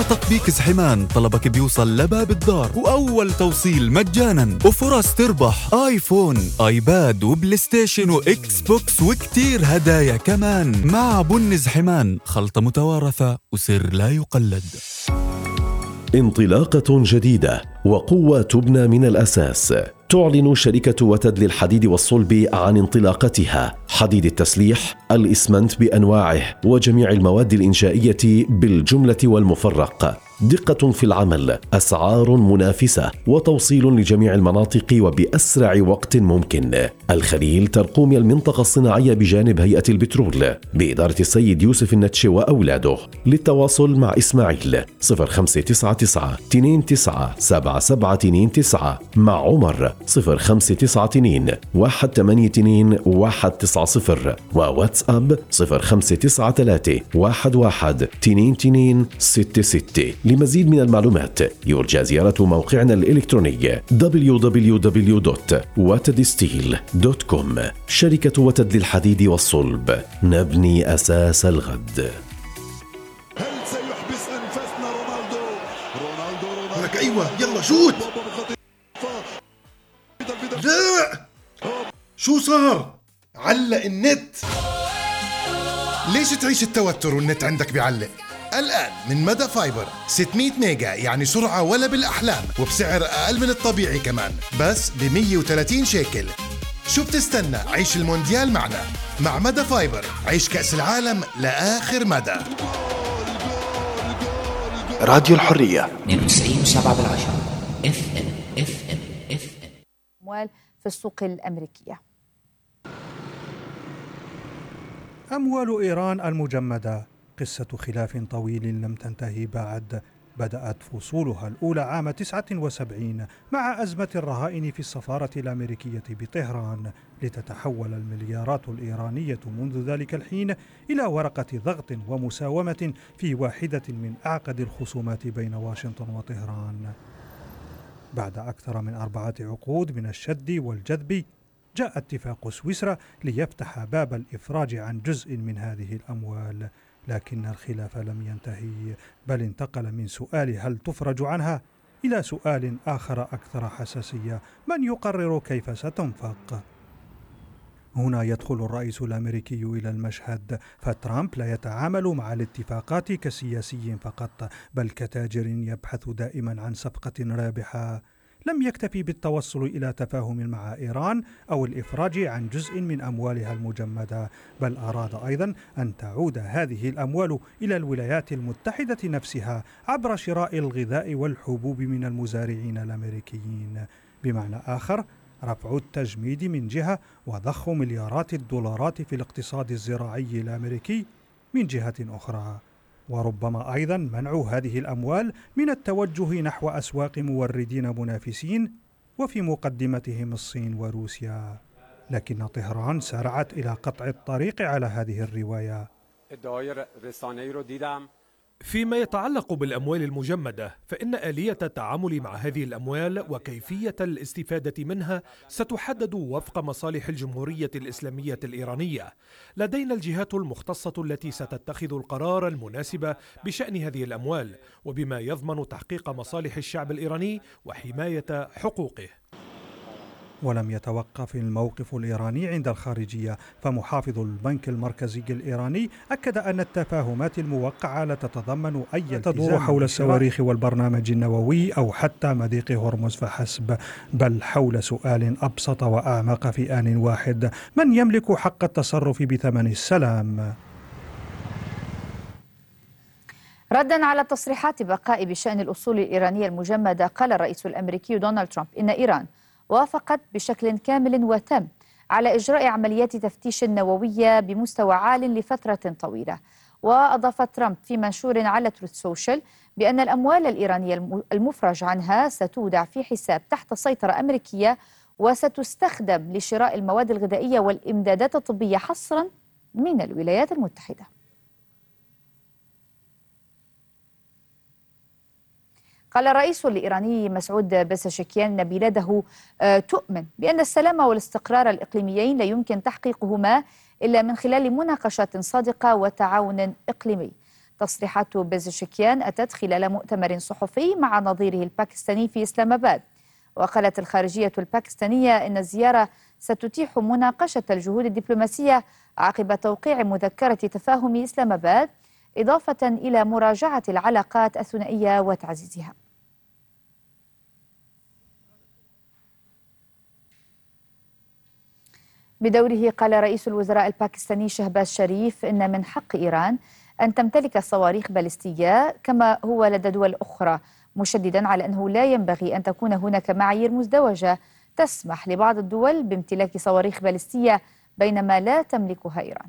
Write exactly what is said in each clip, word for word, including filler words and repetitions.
مع تطبيق زحمان طلبك بيوصل لباب الدار وأول توصيل مجانا وفرص تربح آيفون آيباد وبلاي ستيشن وإكس بوكس وكتير هدايا كمان مع بن زحمان، خلطة متوارثة وسر لا يقلد. انطلاقة جديدة وقوة تبنى من الأساس. تعلن شركة وتد للحديد والصلب عن انطلاقتها حديد التسليح، الإسمنت بأنواعه وجميع المواد الإنشائية بالجملة والمفرق. دقة في العمل، أسعار منافسة وتوصيل لجميع المناطق وبأسرع وقت ممكن. الخليل ترقوم المنطقة الصناعية بجانب هيئة البترول بإدارة السيد يوسف النتشي وأولاده. للتواصل مع إسماعيل صفر خمسة تسعة تسعة اثنين تسعة سبعة سبعة اثنين تسعة، مع عمر صفر خمسة تسعة اثنين واحد ثمانية اثنين واحد تسعة صفر، وواتساب صفر خمسة تسعة ثلاثة واحد واحد اثنين اثنين ستة ستة. لمزيد من المعلومات يرجى زيارة موقعنا الإلكتروني دبليو دبليو دبليو دوت وتد ستيل دوت كوم. شركة وتد للحديد والصلب، نبني أساس الغد. هل سيحبس أنفاسنا رونالدو؟ رونالدو لك أيوة يلا شوت. لا شو صار؟ علق النت. ليش تعيش التوتر والنت عندك بيعلق؟ الآن من مدى فايبر ستمية ميجا، يعني سرعة ولا بالأحلام، وبسعر أقل من الطبيعي كمان، بس ب مية وثلاثين شيكل. شو بتستنى؟ عيش المونديال معنا. مع مدى فايبر عيش كأس العالم لآخر مدى. راديو الحرية اثنين وتسعين فاصلة سبعة بالعشرة اف ام اف ام اف ام. أموال في السوق الأمريكية. أموال إيران المجمدة قصة خلاف طويل لم تنتهي بعد. بدأت فصولها الأولى عام تسعة وسبعين مع أزمة الرهائن في السفارة الأمريكية بطهران، لتتحول المليارات الإيرانية منذ ذلك الحين إلى ورقة ضغط ومساومة في واحدة من أعقد الخصومات بين واشنطن وطهران. بعد أكثر من أربعة عقود من الشد والجذب، جاء اتفاق سويسرا ليفتح باب الإفراج عن جزء من هذه الأموال، لكن الخلاف لم ينتهي، بل انتقل من سؤال هل تفرج عنها إلى سؤال آخر أكثر حساسية: من يقرر كيف ستنفق؟ هنا يدخل الرئيس الأمريكي إلى المشهد، فترامب لا يتعامل مع الاتفاقات كسياسي فقط، بل كتاجر يبحث دائما عن صفقة رابحة. لم يكتفي بالتوصل إلى تفاهم مع إيران أو الإفراج عن جزء من أموالها المجمدة، بل أراد أيضا أن تعود هذه الأموال إلى الولايات المتحدة نفسها عبر شراء الغذاء والحبوب من المزارعين الأمريكيين. بمعنى آخر، رفع التجميد من جهة وضخ مليارات الدولارات في الاقتصاد الزراعي الأمريكي من جهة أخرى، وربما أيضا منع هذه الأموال من التوجه نحو أسواق موردين منافسين، وفي مقدمتهم الصين وروسيا. لكن طهران سارعت إلى قطع الطريق على هذه الرواية. فيما يتعلق بالأموال المجمدة، فإن آلية التعامل مع هذه الأموال وكيفية الاستفادة منها ستحدد وفق مصالح الجمهورية الإسلامية الإيرانية. لدينا الجهات المختصة التي ستتخذ القرار المناسب بشأن هذه الأموال، وبما يضمن تحقيق مصالح الشعب الإيراني وحماية حقوقه. ولم يتوقف الموقف الإيراني عند الخارجية، فمحافظ البنك المركزي الإيراني أكد أن التفاهمات الموقعة لا تتضمن أي تدور حول الصواريخ والبرنامج النووي أو حتى مضيق هرمز فحسب، بل حول سؤال أبسط وأعمق في آن واحد: من يملك حق التصرف بثمن السلام؟ ردا على تصريحات بقاء بشأن الأصول الإيرانية المجمدة، قال الرئيس الأمريكي دونالد ترامب إن إيران وافقت بشكل كامل وتام على إجراء عمليات تفتيش نووية بمستوى عال لفترة طويلة. وأضاف ترامب في منشور على تروث سوشيال بأن الأموال الإيرانية المفرج عنها ستودع في حساب تحت سيطرة أمريكية، وستستخدم لشراء المواد الغذائية والإمدادات الطبية حصرا من الولايات المتحدة. قال الرئيس الإيراني مسعود بزاشكيان أن بلاده تؤمن بأن السلام والاستقرار الإقليميين لا يمكن تحقيقهما إلا من خلال مناقشات صادقة وتعاون إقليمي. تصريحات بيزشكيان أتت خلال مؤتمر صحفي مع نظيره الباكستاني في إسلام آباد. وقالت الخارجية الباكستانية إن الزيارة ستتيح مناقشة الجهود الدبلوماسية عقب توقيع مذكرة تفاهم إسلام آباد، إضافة إلى مراجعة العلاقات الثنائية وتعزيزها. بدوره قال رئيس الوزراء الباكستاني شهباز شريف إن من حق إيران أن تمتلك صواريخ باليستية كما هو لدى دول أخرى، مشددا على أنه لا ينبغي أن تكون هناك معايير مزدوجة تسمح لبعض الدول بامتلاك صواريخ باليستية بينما لا تملكها إيران.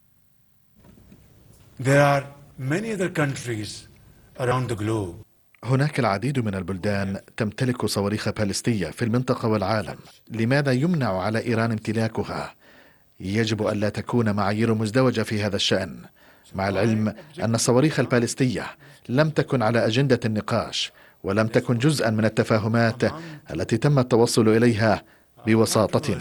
There are many other countries around the globe. هناك العديد من البلدان تمتلك صواريخ باليستية في المنطقة والعالم، لماذا يمنع على إيران امتلاكها؟ يجب أن لا تكون معايير مزدوجة في هذا الشأن، مع العلم أن الصواريخ الباليستية لم تكن على أجندة النقاش ولم تكن جزءا من التفاهمات التي تم التوصل إليها بوساطتنا.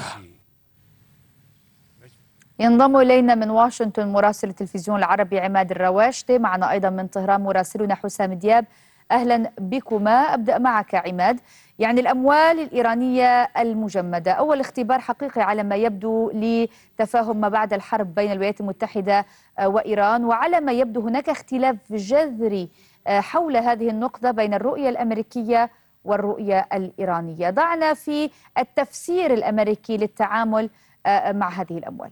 ينضم إلينا من واشنطن مراسل التلفزيون العربي عماد الرواشدي، معنا أيضا من طهران مراسلنا حسام دياب. أهلا بكما. أبدأ معك عماد. يعني الأموال الإيرانية المجمدة أول اختبار حقيقي على ما يبدو لتفاهم ما بعد الحرب بين الولايات المتحدة وإيران، وعلى ما يبدو هناك اختلاف جذري حول هذه النقطة بين الرؤية الأمريكية والرؤية الإيرانية. ضعنا في التفسير الأمريكي للتعامل مع هذه الأموال.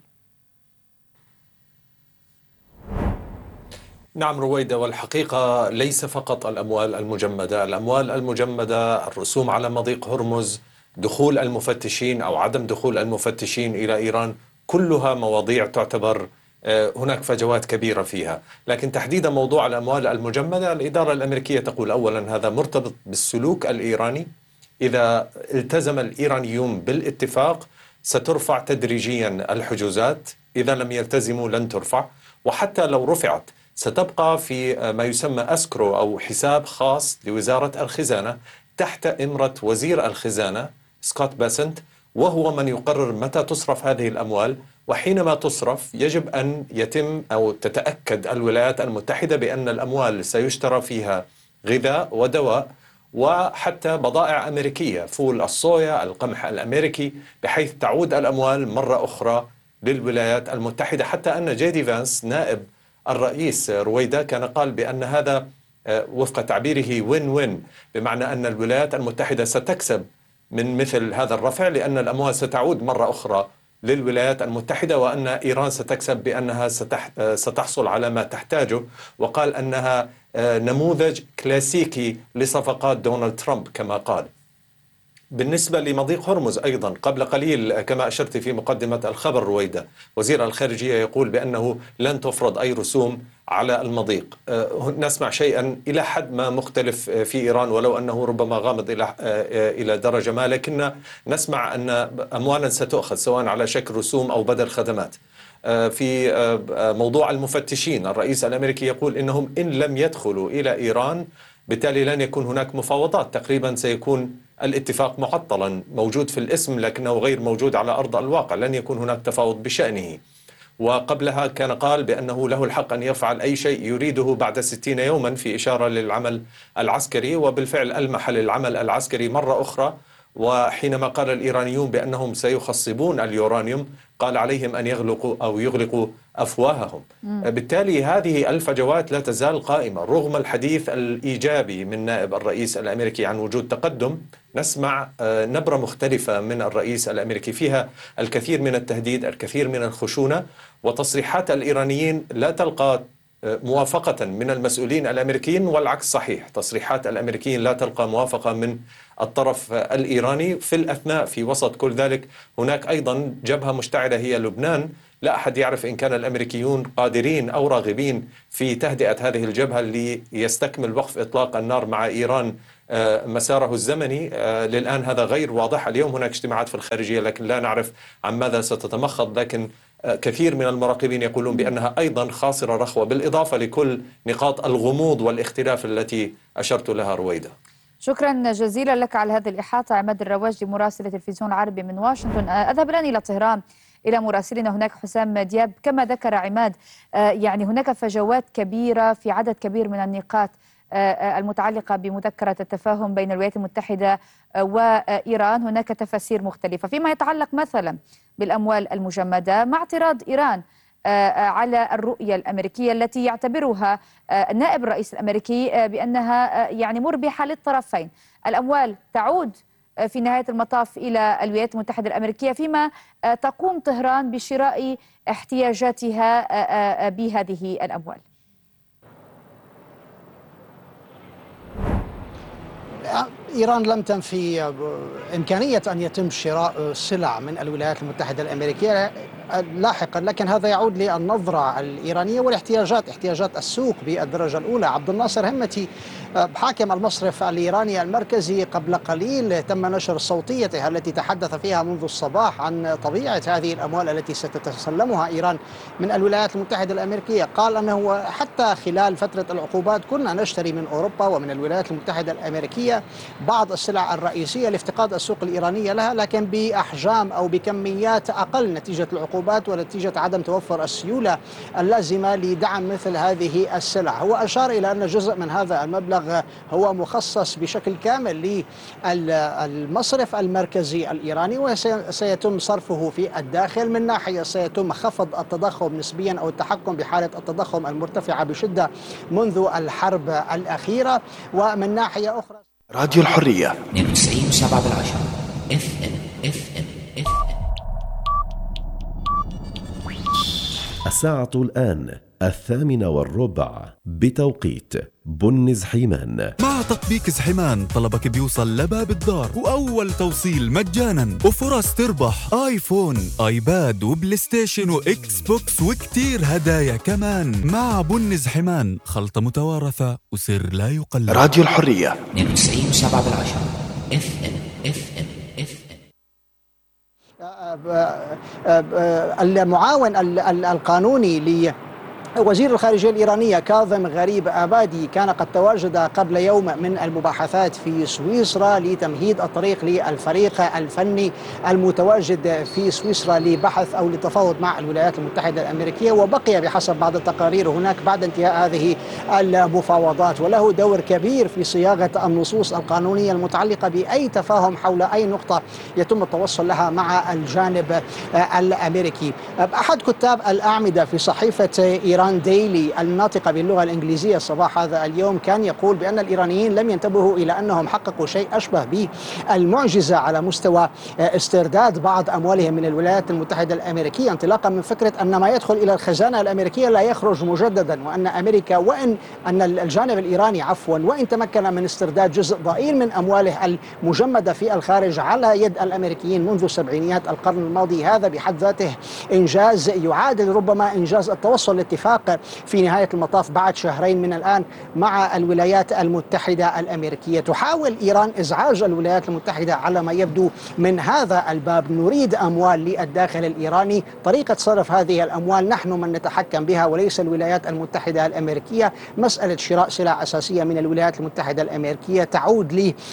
نعم رويدة، والحقيقة ليس فقط الأموال المجمدة، الأموال المجمدة، الرسوم على مضيق هرمز، دخول المفتشين أو عدم دخول المفتشين إلى إيران، كلها مواضيع تعتبر هناك فجوات كبيرة فيها. لكن تحديدا موضوع الأموال المجمدة، الإدارة الأمريكية تقول أولا هذا مرتبط بالسلوك الإيراني، إذا التزم الإيرانيون بالاتفاق سترفع تدريجيا الحجوزات، إذا لم يلتزموا لن ترفع، وحتى لو رفعت ستبقى في ما يسمى أسكرو أو حساب خاص لوزارة الخزانة تحت إمرة وزير الخزانة سكوت باسنت، وهو من يقرر متى تصرف هذه الأموال، وحينما تصرف يجب أن يتم أو تتأكد الولايات المتحدة بأن الأموال سيشترى فيها غذاء ودواء وحتى بضائع أمريكية، فول الصويا، القمح الأمريكي، بحيث تعود الأموال مرة أخرى للولايات المتحدة. حتى أن جي دي فانس نائب الرئيس رويدا كان قال بأن هذا وفق تعبيره وين وين، بمعنى أن الولايات المتحدة ستكسب من مثل هذا الرفع لأن الأموال ستعود مرة أخرى للولايات المتحدة، وأن إيران ستكسب بأنها ستحصل على ما تحتاجه. وقال أنها نموذج كلاسيكي لصفقات دونالد ترامب كما قال. بالنسبة لمضيق هرمز أيضا قبل قليل كما أشرت في مقدمة الخبر رويدة، وزير الخارجية يقول بأنه لن تفرض أي رسوم على المضيق. نسمع شيئا إلى حد ما مختلف في إيران، ولو أنه ربما غامض إلى إلى درجة ما، لكن نسمع أن أموالا ستؤخذ سواء على شكل رسوم أو بدل خدمات. في موضوع المفتشين الرئيس الأمريكي يقول إنهم إن لم يدخلوا إلى إيران بالتالي لن يكون هناك مفاوضات، تقريبا سيكون الاتفاق معطلا موجود في الاسم لكنه غير موجود على أرض الواقع، لن يكون هناك تفاوض بشأنه. وقبلها كان قال بأنه له الحق أن يفعل أي شيء يريده بعد ستين يوما في إشارة للعمل العسكري، وبالفعل ألمح للعمل العسكري مرة أخرى. وحينما قال الإيرانيون بأنهم سيخصبون اليورانيوم قال عليهم أن يغلقوا أو يغلقوا أفواههم. مم. بالتالي هذه الفجوات لا تزال قائمة رغم الحديث الإيجابي من نائب الرئيس الأمريكي عن وجود تقدم. نسمع نبرة مختلفة من الرئيس الأمريكي فيها الكثير من التهديد، الكثير من الخشونة، وتصريحات الإيرانيين لا تلقى موافقة من المسؤولين الأمريكيين، والعكس صحيح، تصريحات الأمريكيين لا تلقى موافقة من الطرف الإيراني. في الأثناء في وسط كل ذلك هناك أيضا جبهة مشتعلة هي لبنان، لا أحد يعرف إن كان الأمريكيون قادرين أو راغبين في تهدئة هذه الجبهة ليستكمل وقف إطلاق النار مع إيران مساره الزمني. للآن هذا غير واضح. اليوم هناك اجتماعات في الخارجية لكن لا نعرف عن ماذا ستتمخض، لكن كثير من المراقبين يقولون بأنها أيضا خاسرة رخوة، بالإضافة لكل نقاط الغموض والاختلاف التي أشرت لها رويدة. شكرا جزيلا لك على هذه الإحاطة عماد الرواجدي مراسل التلفزيون العربي من واشنطن. أذهب الآن إلى طهران. إلى مراسلنا هناك حسام دياب. كما ذكر عماد يعني هناك فجوات كبيرة في عدد كبير من النقاط المتعلقة بمذكرة التفاهم بين الولايات المتحدة وإيران. هناك تفاسير مختلفة فيما يتعلق مثلا بالأموال المجمدة، مع اعتراض إيران على الرؤية الأمريكية التي يعتبرها نائب الرئيس الأمريكي بأنها يعني مربحة للطرفين. الأموال تعود في نهاية المطاف إلى الولايات المتحدة الأمريكية، فيما تقوم طهران بشراء احتياجاتها بهذه الأموال. إيران لم تنفي إمكانية أن يتم شراء سلع من الولايات المتحدة الأمريكية لاحقا، لكن هذا يعود للنظرة الإيرانية والاحتياجات احتياجات السوق بالدرجة الأولى. عبد الناصر همتي حاكم المصرف الإيراني المركزي قبل قليل تم نشر صوتيته التي تحدث فيها منذ الصباح عن طبيعة هذه الأموال التي ستتسلمها إيران من الولايات المتحدة الأمريكية. قال أنه حتى خلال فترة العقوبات كنا نشتري من أوروبا ومن الولايات المتحدة الأمريكية بعض السلع الرئيسية لافتقاد السوق الإيرانية لها، لكن بأحجام أو بكميات أقل نتيجة العقوبات ونتيجة عدم توفر السيولة اللازمة لدعم مثل هذه السلع. هو أشار إلى أن جزء من هذا المبلغ هو مخصص بشكل كامل للمصرف المركزي الإيراني وسيتم صرفه في الداخل. من ناحية سيتم خفض التضخم نسبيا أو التحكم بحالة التضخم المرتفعة بشدة منذ الحرب الأخيرة. ومن ناحية أخرى راديو الحرية تسعين وسبعة بالعشرة اف ام اف ام اف ام. الساعة الآن الثامنة والربع بتوقيت بن زحيمان. مع تطبيق زحيمان طلبك بيوصل لباب الدار وأول توصيل مجانا وفرص تربح آيفون آيباد وبلاي ستيشن وإكس بوكس وكتير هدايا كمان. مع بن زحيمان خلطة متوارثة وسر لا يقلد. راديو الحرية تسعين وسبعة بالعشرة اف ام اف ام اف ام. المعاون القانوني لي وزير الخارجية الإيرانية كاظم غريب آبادي كان قد تواجد قبل يوم من المباحثات في سويسرا لتمهيد الطريق للفريق الفني المتواجد في سويسرا لبحث أو للتفاوض مع الولايات المتحدة الأمريكية، وبقي بحسب بعض التقارير هناك بعد انتهاء هذه المفاوضات، وله دور كبير في صياغة النصوص القانونية المتعلقة بأي تفاهم حول أي نقطة يتم التوصل لها مع الجانب الأمريكي. أحد كتاب الأعمدة في صحيفة إيران ديلي الناطقة باللغة الإنجليزية صباح هذا اليوم كان يقول بأن الإيرانيين لم ينتبهوا إلى أنهم حققوا شيء أشبه بالمعجزة على مستوى استرداد بعض أموالهم من الولايات المتحدة الأمريكية، انطلاقا من فكرة أن ما يدخل إلى الخزانة الأمريكية لا يخرج مجددا، وأن أمريكا وإن أن الجانب الإيراني عفوا وإن تمكن من استرداد جزء ضئيل من أمواله المجمدة في الخارج على يد الأمريكيين منذ سبعينيات القرن الماضي، هذا بحد ذاته إنجاز يعادل ربما إنجاز التوصل لاتفاق في نهاية المطاف بعد شهرين من الآن مع الولايات المتحدة الأمريكية. تحاول إيران إزعاج الولايات المتحدة على ما يبدو من هذا الباب. نريد أموال للداخل الإيراني، طريقة صرف هذه الأموال نحن من نتحكم بها وليس الولايات المتحدة الأمريكية. مسألة شراء سلع أساسية من الولايات المتحدة الأمريكية تعود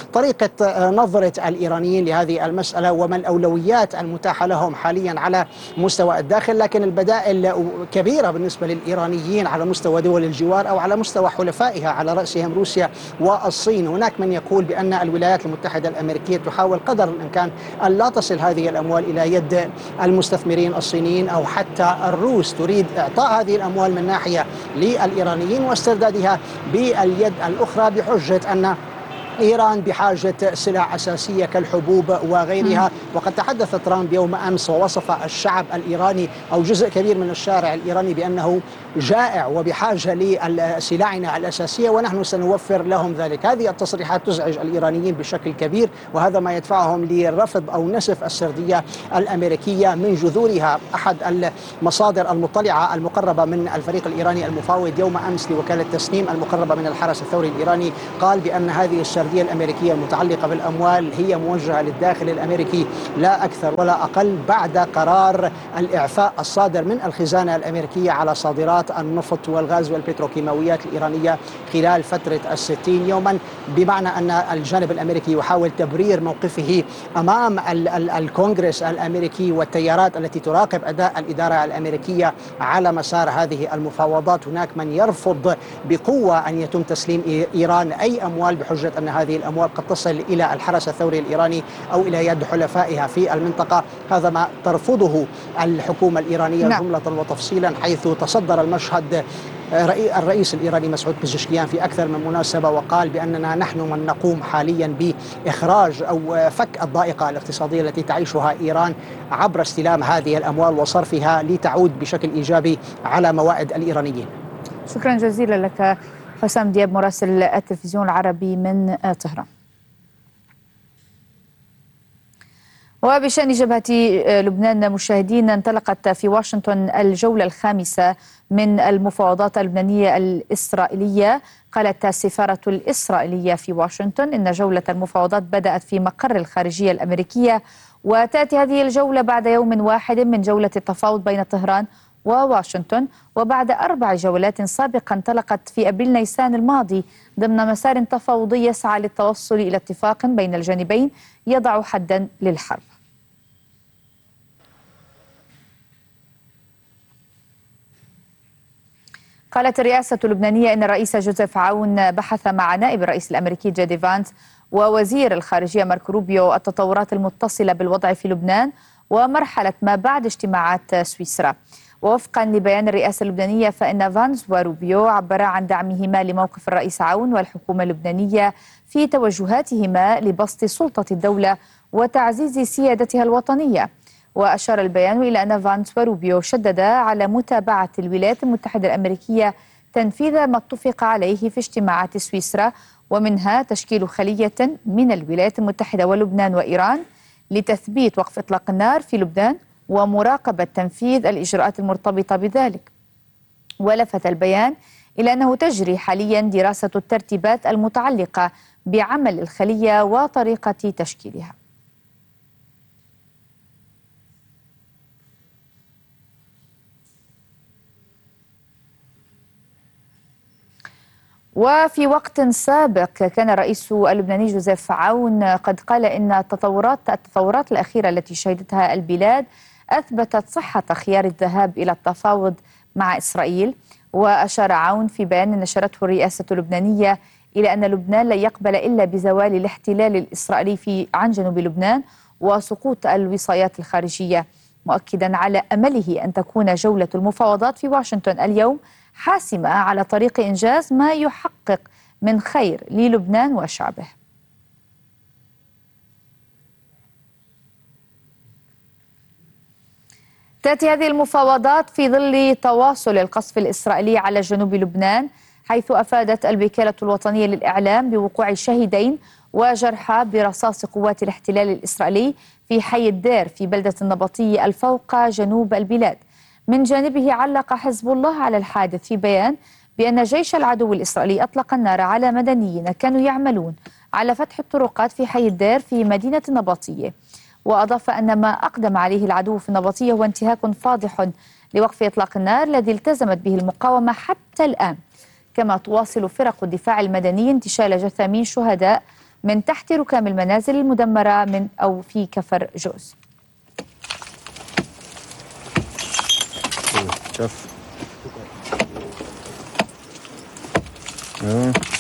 لطريقة نظرة الإيرانيين لهذه المسألة وما الأولويات المتاحة لهم حاليا على مستوى الداخل، لكن البدائل كبيرة بالنسبة للإيرانيين على مستوى دول الجوار أو على مستوى حلفائها على رأسهم روسيا والصين. هناك من يقول بأن الولايات المتحدة الأمريكية تحاول قدر الإمكان أن لا تصل هذه الأموال إلى يد المستثمرين الصينيين أو حتى الروس، تريد إعطاء هذه الأموال من ناحية للإيرانيين واستردادها باليد الأخرى بحجة أن إيران بحاجة سلع أساسية كالحبوب وغيرها. وقد تحدث ترامب يوم أمس ووصف الشعب الإيراني أو جزء كبير من الشارع الإيراني بأنه جائع وبحاجة لسلعنا الأساسية ونحن سنوفر لهم ذلك. هذه التصريحات تزعج الإيرانيين بشكل كبير، وهذا ما يدفعهم لرفض أو نسف السردية الأمريكية من جذورها. أحد المصادر المطلعة المقربة من الفريق الإيراني المفاوض يوم أمس لوكالة تسنيم المقربة من الحرس الثوري الإيراني قال بأن هذه السردية السردية الأمريكية المتعلقة بالأموال هي موجهة للداخل الأمريكي لا أكثر ولا أقل، بعد قرار الإعفاء الصادر من الخزانة الأمريكية على صادرات النفط والغاز والبتروكيماويات الإيرانية خلال فترة الستين يوما، بمعنى أن الجانب الأمريكي يحاول تبرير موقفه أمام ال ال الكونغرس الأمريكي والتيارات التي تراقب أداء الإدارة الأمريكية على مسار هذه المفاوضات. هناك من يرفض بقوة أن يتم تسليم إيران أي أموال بحجة أن هذه الأموال قد تصل إلى الحرس الثوري الإيراني أو إلى يد حلفائها في المنطقة. هذا ما ترفضه الحكومة الإيرانية نعم. جملة وتفصيلا، حيث تصدر المشهد الرئيس الإيراني مسعود بزشكيان في أكثر من مناسبة وقال بأننا نحن من نقوم حاليا بإخراج أو فك الضائقة الاقتصادية التي تعيشها إيران عبر استلام هذه الأموال وصرفها لتعود بشكل إيجابي على موائد الإيرانيين. شكرا جزيلا لك حسام دياب مراسل التلفزيون العربي من طهران. وبشأن جبهة لبنان مشاهدينا، انطلقت في واشنطن الجولة الخامسة من المفاوضات اللبنانية الإسرائيلية. قالت السفارة الإسرائيلية في واشنطن إن جولة المفاوضات بدأت في مقر الخارجية الأمريكية، وتأتي هذه الجولة بعد يوم واحد من جولة التفاوض بين طهران وواشنطن، وبعد أربع جولات سابقة انطلقت في أبريل نيسان الماضي ضمن مسار تفاوضي يسعى للتوصل إلى اتفاق بين الجانبين يضع حدا للحرب. قالت الرئاسة اللبنانية إن الرئيس جوزيف عون بحث مع نائب الرئيس الأمريكي جي دي فانس ووزير الخارجية ماركو روبيو التطورات المتصلة بالوضع في لبنان ومرحلة ما بعد اجتماعات سويسرا. ووفقا لبيان الرئاسة اللبنانية فإن فانس وروبيو عبرا عن دعمهما لموقف الرئيس عون والحكومة اللبنانية في توجهاتهما لبسط سلطة الدولة وتعزيز سيادتها الوطنية. وأشار البيان إلى أن فانس وروبيو شددا على متابعة الولايات المتحدة الأمريكية تنفيذ ما اتفق عليه في اجتماعات سويسرا، ومنها تشكيل خلية من الولايات المتحدة ولبنان وإيران لتثبيت وقف إطلاق النار في لبنان ومراقبة تنفيذ الإجراءات المرتبطة بذلك. ولفت البيان إلى أنه تجري حاليا دراسة الترتيبات المتعلقة بعمل الخلية وطريقة تشكيلها. وفي وقت سابق كان الرئيس اللبناني جوزيف عون قد قال إن التطورات التطورات الأخيرة التي شهدتها البلاد أثبتت صحة خيار الذهاب إلى التفاوض مع إسرائيل. وأشار عون في بيان نشرته الرئاسة اللبنانية إلى أن لبنان لا يقبل إلا بزوال الاحتلال الإسرائيلي في عن جنوب لبنان وسقوط الوصايات الخارجية، مؤكدا على أمله أن تكون جولة المفاوضات في واشنطن اليوم حاسمة على طريق إنجاز ما يحقق من خير للبنان وشعبه. تأتي هذه المفاوضات في ظل تواصل القصف الإسرائيلي على جنوب لبنان، حيث أفادت الوكالة الوطنية للإعلام بوقوع شهيدين وجرحى برصاص قوات الاحتلال الإسرائيلي في حي الدير في بلدة النبطية الفوق جنوب البلاد. من جانبه علق حزب الله على الحادث في بيان بأن جيش العدو الإسرائيلي أطلق النار على مدنيين كانوا يعملون على فتح الطرقات في حي الدير في مدينة النبطية. وأضاف أن ما أقدم عليه العدو في النبطية هو انتهاك فاضح لوقف إطلاق النار الذي التزمت به المقاومة حتى الآن. كما تواصل فرق الدفاع المدني انتشال جثامين شهداء من تحت ركام المنازل المدمرة من أو في كفر جوز. شوف